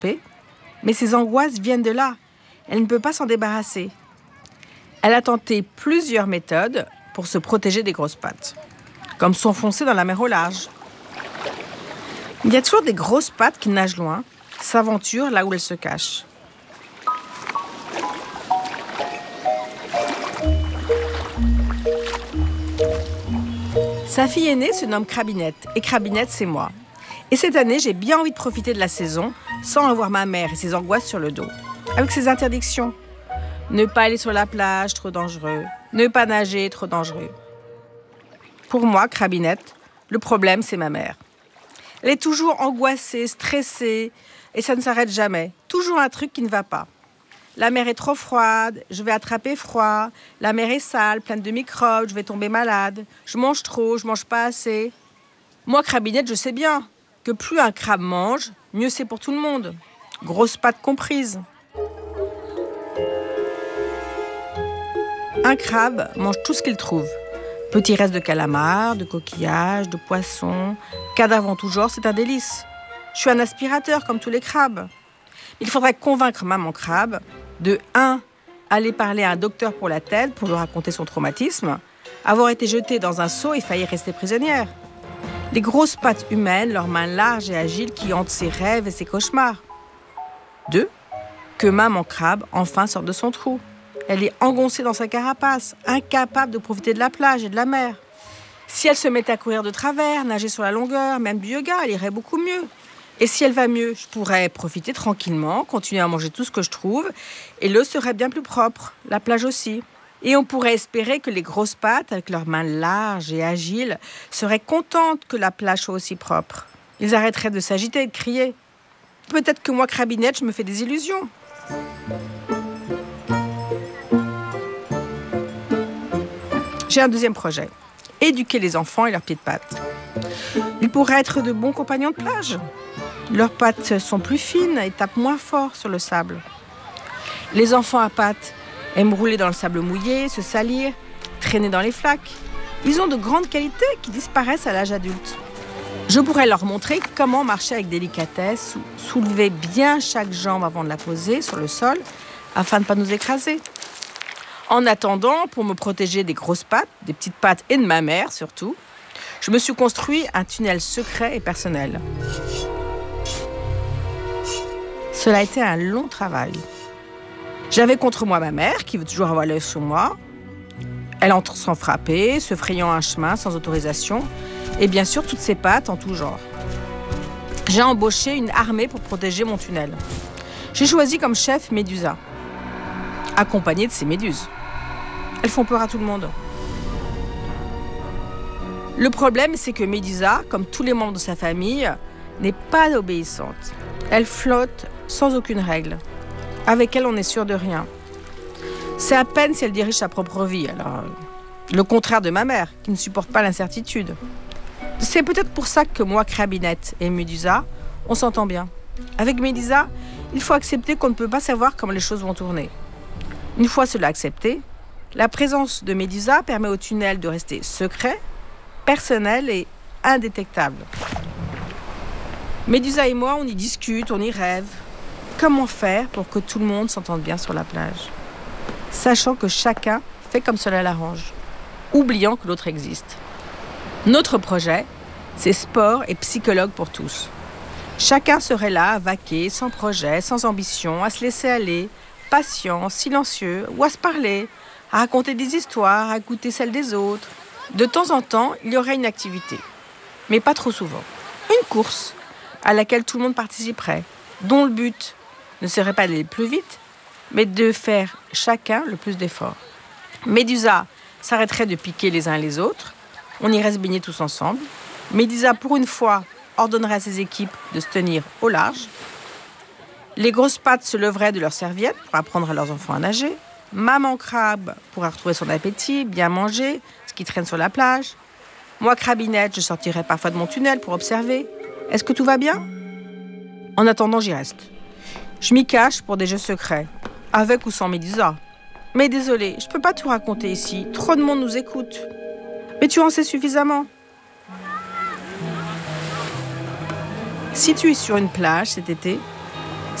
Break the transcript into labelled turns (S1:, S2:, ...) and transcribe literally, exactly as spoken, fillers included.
S1: paix, mais ses angoisses viennent de là. Elle ne peut pas s'en débarrasser. Elle a tenté plusieurs méthodes pour se protéger des grosses pattes, comme s'enfoncer dans la mer au large. Il y a toujours des grosses pattes qui nagent loin, s'aventurent là où elles se cachent. Sa fille aînée se nomme Crabinette, et Crabinette, c'est moi. Et cette année, j'ai bien envie de profiter de la saison sans avoir ma mère et ses angoisses sur le dos. Avec ses interdictions. Ne pas aller sur la plage, trop dangereux. Ne pas nager, trop dangereux. Pour moi, Crabinette, le problème, c'est ma mère. Elle est toujours angoissée, stressée, et ça ne s'arrête jamais. Toujours un truc qui ne va pas. La mer est trop froide, je vais attraper froid. La mer est sale, pleine de microbes, je vais tomber malade. Je mange trop, je mange pas assez. Moi, Crabinette, je sais bien que plus un crabe mange, mieux c'est pour tout le monde. Grosses pattes comprises. Un crabe mange tout ce qu'il trouve. Petits restes de calamars, de coquillages, de poissons, cadavres en tout genre, c'est un délice. Je suis un aspirateur comme tous les crabes. Il faudrait convaincre maman crabe de un aller parler à un docteur pour la tête pour lui raconter son traumatisme, avoir été jetée dans un seau et failli rester prisonnière. Les grosses pattes humaines, leurs mains larges et agiles qui hantent ses rêves et ses cauchemars. deux. Que maman crabe enfin sorte de son trou. Elle est engoncée dans sa carapace, incapable de profiter de la plage et de la mer. Si elle se mettait à courir de travers, nager sur la longueur, même du yoga, elle irait beaucoup mieux. Et si elle va mieux, je pourrais profiter tranquillement, continuer à manger tout ce que je trouve, et l'eau serait bien plus propre, la plage aussi. Et on pourrait espérer que les grosses pattes, avec leurs mains larges et agiles, seraient contentes que la plage soit aussi propre. Ils arrêteraient de s'agiter et de crier. Peut-être que moi, Crabinette, je me fais des illusions. J'ai un deuxième projet. Éduquer les enfants et leurs pieds de pattes. Ils pourraient être de bons compagnons de plage. Leurs pattes sont plus fines et tapent moins fort sur le sable. Les enfants à pattes aiment rouler dans le sable mouillé, se salir, traîner dans les flaques. Ils ont de grandes qualités qui disparaissent à l'âge adulte. Je pourrais leur montrer comment marcher avec délicatesse, soulever bien chaque jambe avant de la poser sur le sol, afin de ne pas nous écraser. En attendant, pour me protéger des grosses pattes, des petites pattes et de ma mère surtout, je me suis construit un tunnel secret et personnel. Cela a été un long travail. J'avais contre moi ma mère, qui veut toujours avoir l'œil sur moi. Elle entre sans frapper, se frayant un chemin sans autorisation, et bien sûr toutes ses pattes en tout genre. J'ai embauché une armée pour protéger mon tunnel. J'ai choisi comme chef Médusa, accompagnée de ses méduses. Elles font peur à tout le monde. Le problème, c'est que Médusa, comme tous les membres de sa famille, n'est pas obéissante. Elle flotte sans aucune règle. Avec elle, on n'est sûr de rien. C'est à peine si elle dirige sa propre vie. Alors, le contraire de ma mère, qui ne supporte pas l'incertitude. C'est peut-être pour ça que moi, Crabinette et Médusa, on s'entend bien. Avec Médusa, il faut accepter qu'on ne peut pas savoir comment les choses vont tourner. Une fois cela accepté, la présence de Médusa permet au tunnel de rester secret, personnel et indétectable. Médusa et moi, on y discute, on y rêve. Comment faire pour que tout le monde s'entende bien sur la plage, sachant que chacun fait comme cela l'arrange, oubliant que l'autre existe. Notre projet, c'est sport et psychologue pour tous. Chacun serait là à vaquer, sans projet, sans ambition, à se laisser aller, patient, silencieux, ou à se parler, à raconter des histoires, à écouter celles des autres. De temps en temps, il y aurait une activité, mais pas trop souvent. Une course à laquelle tout le monde participerait, dont le but ne serait pas d'aller plus vite, mais de faire chacun le plus d'efforts. Médusa s'arrêterait de piquer les uns les autres, on irait se baigner tous ensemble. Médusa, pour une fois, ordonnerait à ses équipes de se tenir au large. Les grosses pattes se leveraient de leurs serviettes pour apprendre à leurs enfants à nager. Maman crabe pourrait retrouver son appétit, bien manger, ce qui traîne sur la plage. Moi, Crabinette, je sortirais parfois de mon tunnel pour observer. Est-ce que tout va bien ? En attendant, j'y reste. Je m'y cache pour des jeux secrets, avec ou sans Médusa. Mais désolé, je peux pas tout raconter ici. Trop de monde nous écoute. Mais tu en sais suffisamment. Si tu es sur une plage cet été,